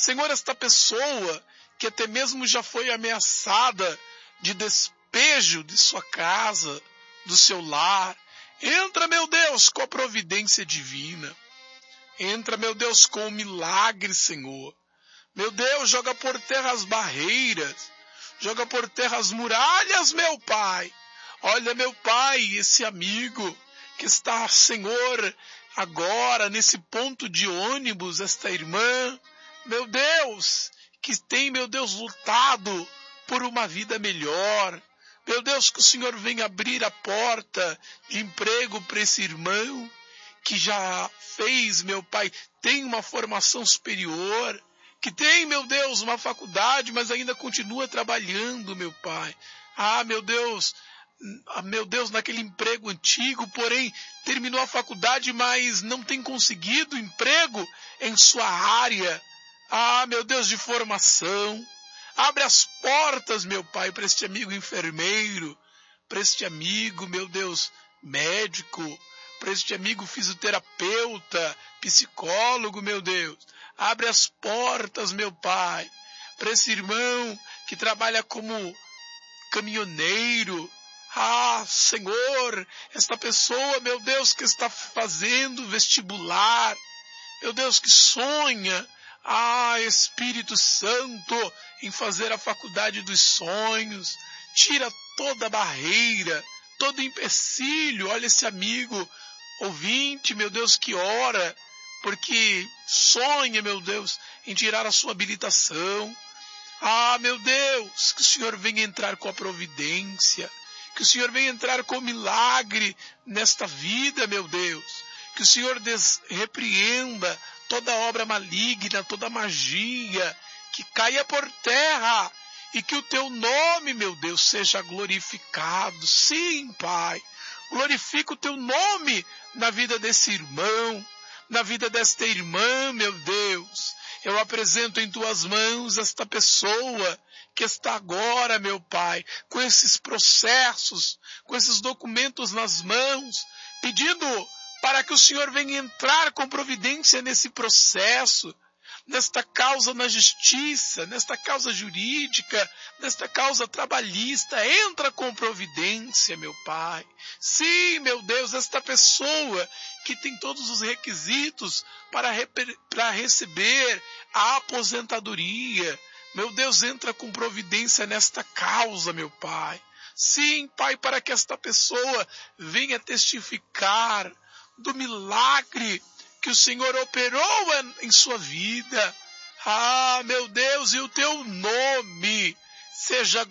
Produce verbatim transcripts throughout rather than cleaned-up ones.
Senhor, esta pessoa que até mesmo já foi ameaçada de despejo de sua casa, do seu lar, entra, meu Deus, com a providência divina. Entra, meu Deus, com o milagre, Senhor. Meu Deus, joga por terra as barreiras, joga por terra as muralhas, meu Pai. Olha, meu Pai, esse amigo que está, Senhor, agora nesse ponto de ônibus, esta irmã, meu Deus, que tem, meu Deus, lutado por uma vida melhor. Meu Deus, que o Senhor venha abrir a porta de emprego para esse irmão que já fez, meu Pai, tem uma formação superior, que tem, meu Deus, uma faculdade, mas ainda continua trabalhando, meu Pai. Ah, meu Deus, ah, meu Deus, naquele emprego antigo, porém, terminou a faculdade, mas não tem conseguido emprego em sua área. Ah, meu Deus, de formação. Abre as portas, meu Pai, para este amigo enfermeiro, para este amigo, meu Deus, médico, para este amigo fisioterapeuta, psicólogo, meu Deus. Abre as portas, meu Pai, para esse irmão que trabalha como caminhoneiro. Ah, Senhor, esta pessoa, meu Deus, que está fazendo vestibular, meu Deus, que sonha, ah, Espírito Santo, em fazer a faculdade dos sonhos. Tira toda barreira, todo empecilho. Olha esse amigo ouvinte, meu Deus, que ora, porque sonha, meu Deus, em tirar a sua habilitação. Ah, meu Deus, que o Senhor venha entrar com a providência, que o Senhor venha entrar com o milagre nesta vida, meu Deus. Que o Senhor des- repreenda toda obra maligna, toda magia, que caia por terra, e que o teu nome, meu Deus, seja glorificado. Sim, Pai, glorifica o teu nome na vida desse irmão, na vida desta irmã, meu Deus. Eu apresento em tuas mãos esta pessoa que está agora, meu Pai, com esses processos, com esses documentos nas mãos, pedindo para que o Senhor venha entrar com providência nesse processo, nesta causa na justiça, nesta causa jurídica, nesta causa trabalhista. Entra com providência, meu Pai. Sim, meu Deus, esta pessoa que tem todos os requisitos para, para receber a aposentadoria, meu Deus, entra com providência nesta causa, meu Pai. Sim, Pai, para que esta pessoa venha testificar do milagre que o Senhor operou em sua vida. Ah, meu Deus, e o teu nome seja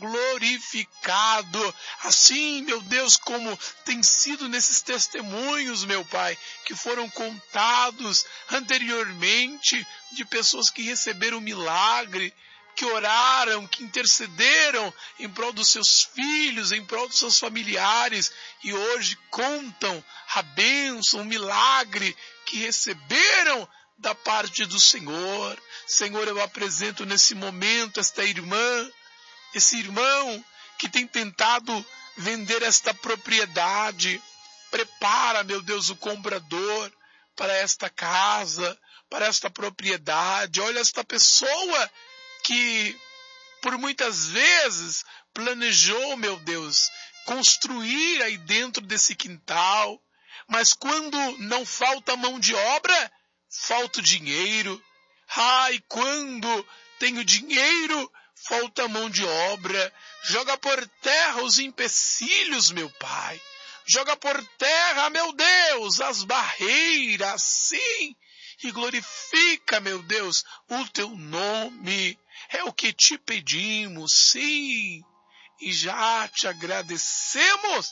glorificado, assim, meu Deus, como tem sido nesses testemunhos, meu Pai, que foram contados anteriormente de pessoas que receberam milagre, que oraram, que intercederam em prol dos seus filhos, em prol dos seus familiares, e hoje contam a bênção, o milagre que receberam da parte do Senhor. Senhor, eu apresento nesse momento esta irmã, esse irmão que tem tentado vender esta propriedade. Prepara, meu Deus, o comprador para esta casa, para esta propriedade. Olha esta pessoa que por muitas vezes planejou, meu Deus, construir aí dentro desse quintal, mas quando não falta mão de obra, falta o dinheiro. Ai, quando tem o dinheiro, falta mão de obra. Joga por terra os empecilhos, meu Pai. Joga por terra, meu Deus, as barreiras, sim, e glorifica, meu Deus, o teu nome. É o que te pedimos, sim, e já te agradecemos,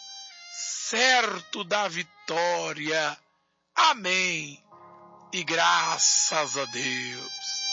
certo da vitória. Amém. E graças a Deus.